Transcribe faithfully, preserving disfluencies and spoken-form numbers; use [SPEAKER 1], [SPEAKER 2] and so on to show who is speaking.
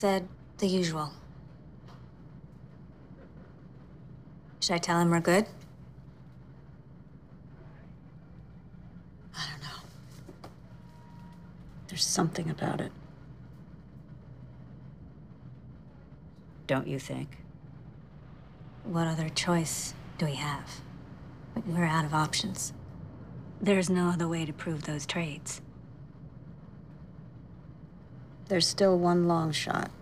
[SPEAKER 1] Said the usual. Should I tell him we're good?
[SPEAKER 2] I don't know. There's something about it. Don't you think?
[SPEAKER 1] What other choice do we have? We're out of options.
[SPEAKER 2] There's no other way to prove those traits. There's still one long shot.